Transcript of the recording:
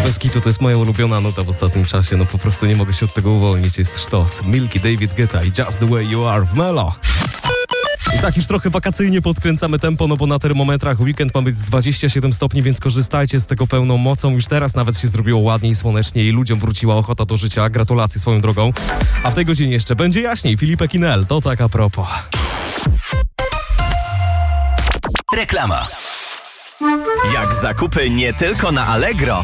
Bez kitu to jest moja ulubiona nuta w ostatnim czasie. No po prostu nie mogę się od tego uwolnić. Jest sztos. Milky, David Guetta i Just the Way You Are w Melo. I tak już trochę wakacyjnie podkręcamy tempo, no bo na termometrach weekend ma być z 27 stopni, więc korzystajcie z tego pełną mocą. Już teraz nawet się zrobiło ładniej, słonecznie i ludziom wróciła ochota do życia. Gratulacje swoją drogą. A w tej godzinie jeszcze będzie jaśniej. Filipek i Nel, to tak a propos. Reklama. Jak zakupy nie tylko na Allegro,